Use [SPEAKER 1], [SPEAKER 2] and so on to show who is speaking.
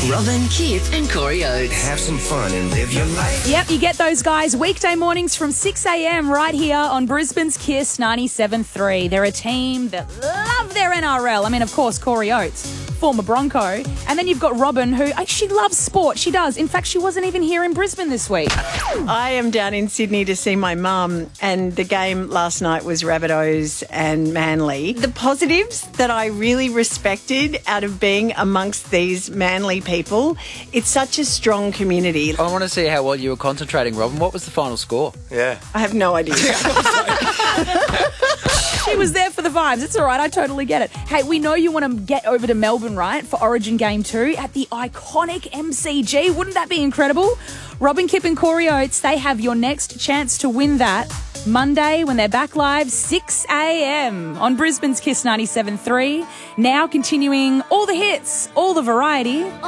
[SPEAKER 1] Robin, Kip and Corey Oates.
[SPEAKER 2] Have some fun and live your life.
[SPEAKER 3] Yep, you get those guys weekday mornings from 6 a.m. right here on Brisbane's Kiss 97.3. They're a team that love their NRL. I mean, of course, Corey Oates, former Bronco. And then you've got Robin, who, she loves sport. She does. In fact, she wasn't even here in Brisbane this week.
[SPEAKER 4] I am down in Sydney to see my mum, and the game last night was Rabbitohs and Manly. The positives that I really respected out of being amongst these Manly people, it's such a strong community.
[SPEAKER 5] I want to see how well you were concentrating, Robin. What was the final score?
[SPEAKER 2] Yeah.
[SPEAKER 4] I have no idea.
[SPEAKER 3] She was there for the vibes. It's all right. I totally get it. Hey, we know you want to get over to Melbourne, right, for Origin Game 2 at the iconic MCG. Wouldn't that be incredible? Robin, Kip and Corey Oates, they have your next chance to win that Monday when they're back live, 6 a.m. on Brisbane's Kiss 97.3. Now continuing all the hits, all the variety.